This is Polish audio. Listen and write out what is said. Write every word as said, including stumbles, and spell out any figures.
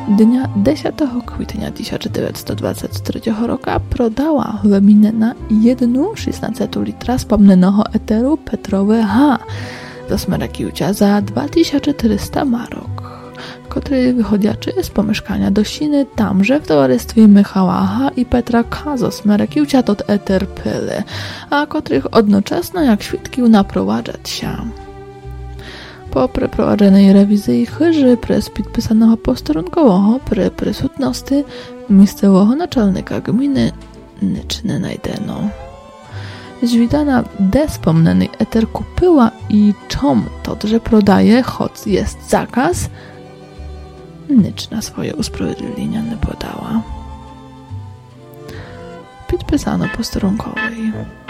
dnia desátého května tisíc devět set dvacet tři roku prodala wymienena jednu šestnáctou litra spomneného eteru Petrowy H do Smerekiucia za dwa tysiące czterysta marok, który wychodziaczy z pomieszkania do Siny tamże w towarzystwie Michała H i Petra K z Smerekiucia tot eter pyly, a których odnoczesno jak świadkił naprowadzać się. Po przeprowadzonej rewizji chyży przez podpisanego posterunkowego przy przysutności miejscowego naczelnika gminy nic nie najdeno. Zwidana despomneny eter kupiła i czom to, że prodaje, choć jest zakaz, nic na swoje usprawiedliwienia nie podała. Podpisano posterunkowej.